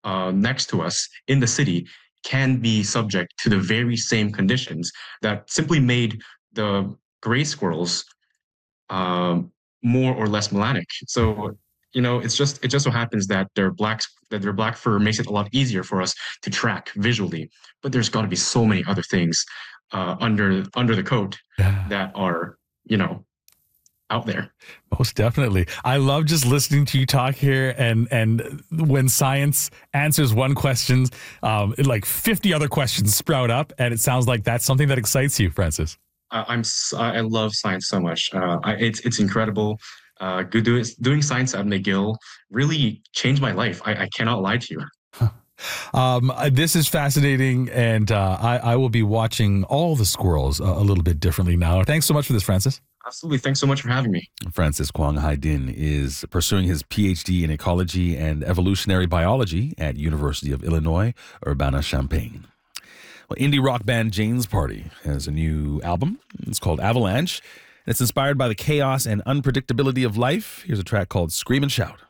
next to us in the city can be subject to the very same conditions that simply made the gray squirrels more or less melanic. So, it just so happens that their black fur makes it a lot easier for us to track visually. But there's got to be so many other things under the coat Yeah. that are, out there. Most definitely. I love just listening to you talk here, and when science answers one question, like 50 other questions sprout up, and it sounds like that's something that excites you, Francis. I love science so much. It's incredible. Doing science at McGill really changed my life. I cannot lie to you. This is fascinating, and I will be watching all the squirrels a little bit differently now. Thanks so much for this, Francis. Absolutely. Thanks so much for having me. Francis Kwong Hai Din is pursuing his PhD in ecology and evolutionary biology at University of Illinois, Urbana-Champaign. Well, indie rock band Jane's Party has a new album. It's called Avalanche. And it's inspired by the chaos and unpredictability of life. Here's a track called Scream and Shout.